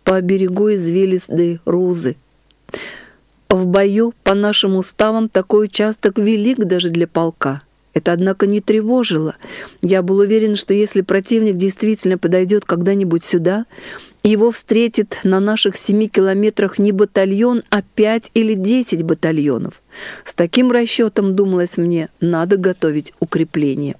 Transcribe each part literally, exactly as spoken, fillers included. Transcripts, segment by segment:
по берегу извилистой Рузы. В бою по нашим уставам такой участок велик даже для полка. Это, однако, не тревожило. Я был уверен, что если противник действительно подойдет когда-нибудь сюда, его встретит на наших семи километрах не батальон, а пять или десять батальонов. С таким расчетом, думалось мне, надо готовить укрепление.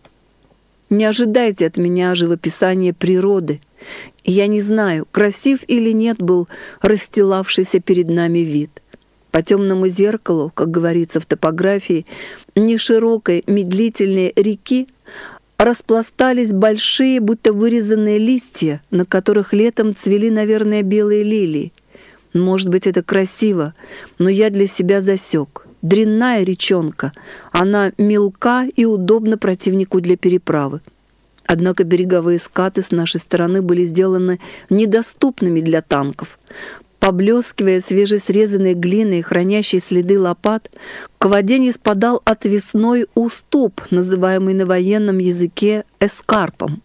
Не ожидайте от меня живописания природы. Я не знаю, красив или нет был расстилавшийся перед нами вид. По темному зеркалу, как говорится в топографии, неширокой медлительной реки распластались большие, будто вырезанные листья, на которых летом цвели, наверное, белые лилии. Может быть, это красиво, но я для себя засек. Дрянная речонка, она мелка и удобна противнику для переправы. Однако береговые скаты с нашей стороны были сделаны недоступными для танков. Поблескивая свежесрезанной глиной, хранящей следы лопат, к воде не спадал отвесной уступ, называемый на военном языке эскарпом.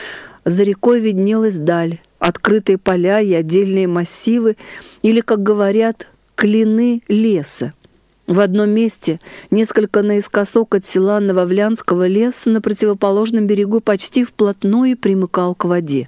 За рекой виднелась даль, открытые поля и отдельные массивы, или, как говорят, клины леса. В одном месте, несколько наискосок от села Нововлянского, лес на противоположном берегу почти вплотную примыкал к воде.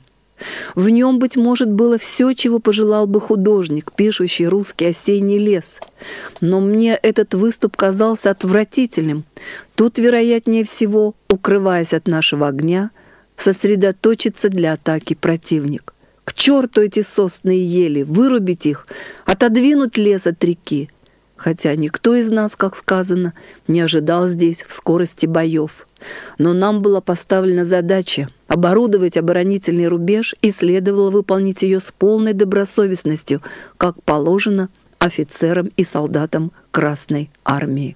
В нем, быть может, было все, чего пожелал бы художник, пишущий русский осенний лес. Но мне этот выступ казался отвратительным. Тут, вероятнее всего, укрываясь от нашего огня, сосредоточится для атаки противник. К черту эти сосны и ели, вырубить их, отодвинуть лес от реки. Хотя никто из нас, как сказано, не ожидал здесь в скорости боев. Но нам была поставлена задача оборудовать оборонительный рубеж, и следовало выполнить ее с полной добросовестностью, как положено офицерам и солдатам Красной Армии.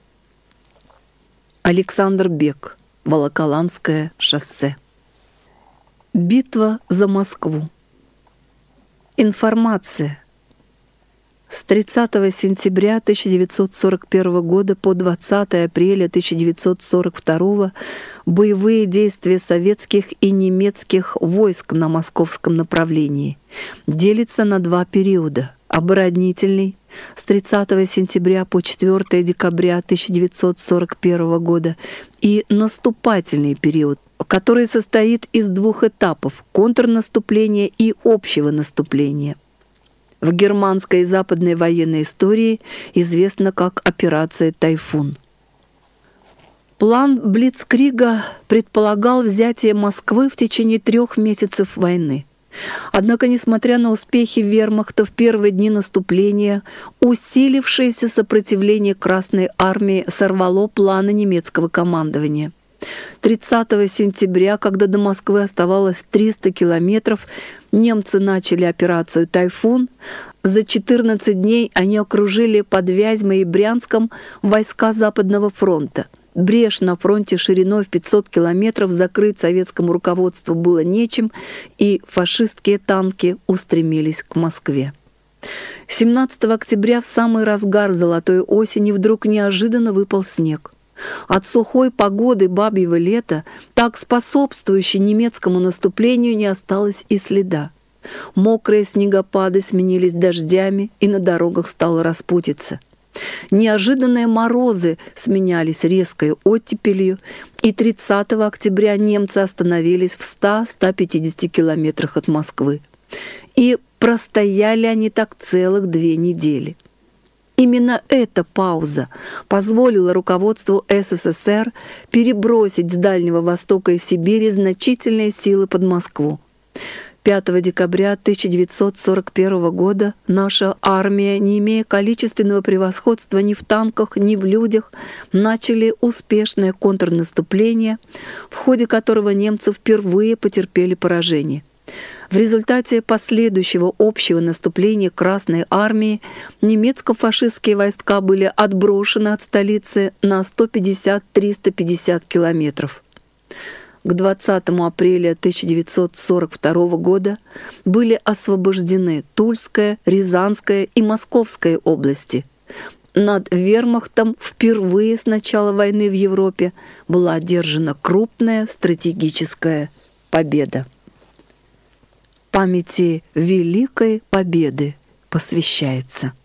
Александр Бек. Волоколамское шоссе. Битва за Москву. Информация. С тридцатого сентября тысяча девятьсот сорок первого года по двадцатое апреля тысяча девятьсот сорок второго боевые действия советских и немецких войск на московском направлении делятся на два периода. Оборонительный с тридцатого сентября по четвёртое декабря тысяча девятьсот сорок первого года и наступательный период, который состоит из двух этапов – контрнаступления и общего наступления. В германской и западной военной истории известна как операция «Тайфун». План Блицкрига предполагал взятие Москвы в течение трех месяцев войны. Однако, несмотря на успехи вермахта в первые дни наступления, усилившееся сопротивление Красной Армии сорвало планы немецкого командования. тридцатого сентября, когда до Москвы оставалось триста километров, немцы начали операцию «Тайфун». За четырнадцать дней они окружили под Вязьмой и Брянском войска Западного фронта. Брешь на фронте шириной в пятьсот километров закрыть советскому руководству было нечем, и фашистские танки устремились к Москве. семнадцатого октября, в самый разгар золотой осени, вдруг неожиданно выпал снег. От сухой погоды бабьего лета, так способствующей немецкому наступлению, не осталось и следа. Мокрые снегопады сменились дождями, и на дорогах стало распутиться. Неожиданные морозы сменялись резкой оттепелью, и тридцатого октября немцы остановились в ста-ста пятидесяти километрах от Москвы. И простояли они так целых две недели. Именно эта пауза позволила руководству СССР перебросить с Дальнего Востока и Сибири значительные силы под Москву. пятого декабря тысяча девятьсот сорок первого года наша армия, не имея количественного превосходства ни в танках, ни в людях, начали успешное контрнаступление, в ходе которого немцы впервые потерпели поражение. В результате последующего общего наступления Красной Армии немецко-фашистские войска были отброшены от столицы на сто пятьдесят — триста пятьдесят километров. К двадцатому апреля тысяча девятьсот сорок второго года были освобождены Тульская, Рязанская и Московская области. Над вермахтом впервые с начала войны в Европе была одержана крупная стратегическая победа. памяти Великой Победы посвящается.